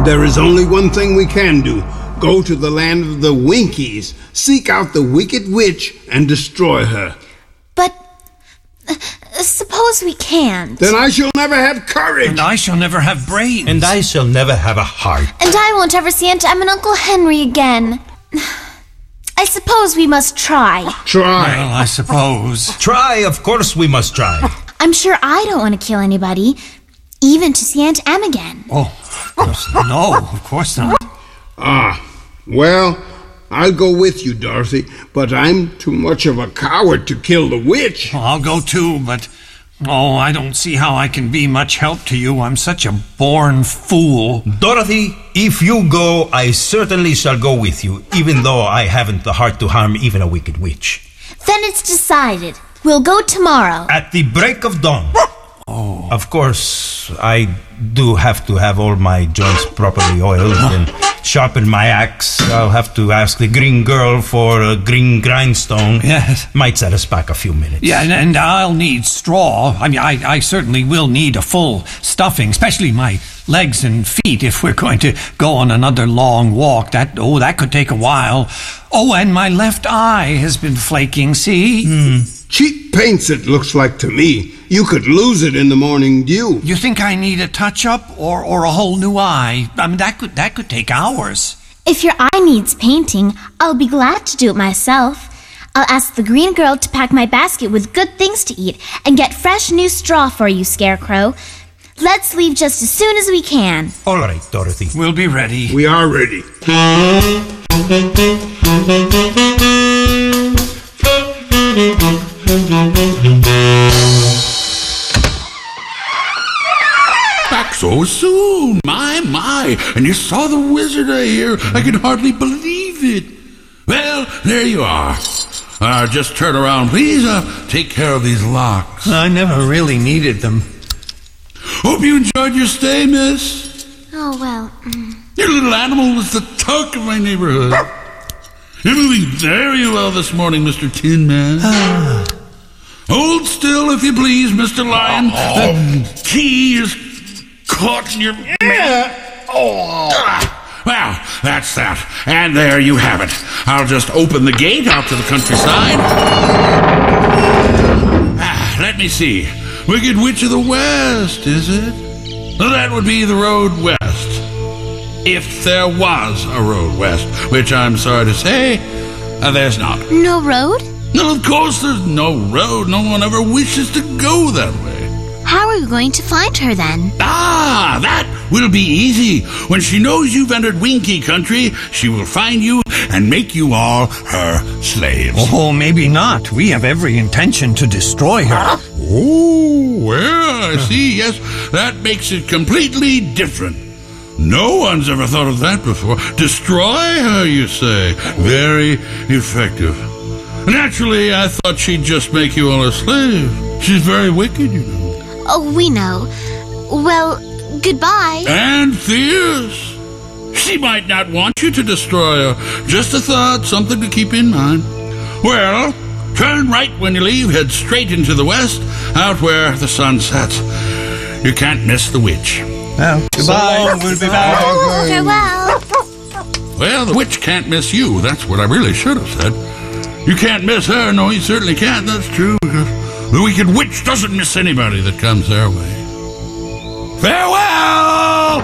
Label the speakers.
Speaker 1: There is only one thing we can do. Go to the land of the Winkies, seek out the wicked witch, and destroy her.
Speaker 2: But suppose we can't.
Speaker 1: Then I shall never have courage.
Speaker 3: And I shall never have brains.
Speaker 4: And I shall never have a heart.
Speaker 2: And I won't ever see Aunt Em and Uncle Henry again. I suppose we must try.
Speaker 1: Try.
Speaker 3: Well, I suppose.
Speaker 4: Try, of course we must try.
Speaker 2: I'm sure I don't want to kill anybody, even to see Aunt Em again.
Speaker 3: Oh, of course no, of course not.
Speaker 1: Well, I'll go with you, Dorothy, but I'm too much of a coward to kill the witch.
Speaker 3: Well, I'll go too, but I don't see how I can be much help to you. I'm such a born fool.
Speaker 4: Dorothy, if you go, I certainly shall go with you, even though I haven't the heart to harm even a wicked witch.
Speaker 2: Then it's decided. We'll go tomorrow.
Speaker 4: At the break of dawn.
Speaker 3: Oh.
Speaker 4: Of course, I do have to have all my joints properly oiled and sharpen my axe. I'll have to ask the green girl for a green grindstone.
Speaker 3: Yes.
Speaker 4: Might set us back a few minutes.
Speaker 3: Yeah, and I'll need straw. I mean, I certainly will need a full stuffing, especially my legs and feet if we're going to go on another long walk. That could take a while. Oh, and my left eye has been flaking, see?
Speaker 1: Cheap paints, it looks like to me. You could lose it in the morning dew.
Speaker 3: You think I need a touch-up or a whole new eye? I mean, that could take hours.
Speaker 2: If your eye needs painting, I'll be glad to do it myself. I'll ask the green girl to pack my basket with good things to eat and get fresh new straw for you, Scarecrow. Let's leave just as soon as we can.
Speaker 4: All right, Dorothy.
Speaker 3: We'll be ready.
Speaker 1: We are ready.
Speaker 5: Back so soon, my, and you saw the wizard, I hear. I can hardly believe it. Well, there you are. Just turn around, please. Take care of these locks.
Speaker 3: I never really needed them.
Speaker 5: Hope you enjoyed your stay, miss.
Speaker 2: Oh, well.
Speaker 5: Your little animal was the talk of my neighborhood. You're moving very well this morning, Mr. Tin Man. Hold still, if you please, Mr. Lion. The key is caught in your... Well, that's that. And there you have it. I'll just open the gate out to the countryside. Let me see. Wicked Witch of the West, is it? Well, that would be the road west. If there was a road west, which I'm sorry to say, there's not.
Speaker 2: No road?
Speaker 5: No, of course there's no road. No one ever wishes to go that way.
Speaker 2: How are we going to find her then?
Speaker 5: That will be easy. When she knows you've entered Winky Country, she will find you and make you all her slaves.
Speaker 3: Oh, maybe not. We have every intention to destroy her.
Speaker 5: Oh, well, I see. Yes, that makes it completely different. No one's ever thought of that before. Destroy her, you say? Very effective. Naturally, I thought she'd just make you all her slave. She's very wicked, you know.
Speaker 2: Oh, we know. Well, goodbye.
Speaker 5: And fierce. She might not want you to destroy her. Just a thought, something to keep in mind. Well, turn right when you leave, head straight into the west, out where the sun sets. You can't miss the witch.
Speaker 3: Well, goodbye.
Speaker 4: We'll be back.
Speaker 2: Farewell.
Speaker 5: Well, the witch can't miss you. That's what I really should have said. You can't miss her. No, you certainly can't. That's true, because the wicked witch doesn't miss anybody that comes their way. Farewell!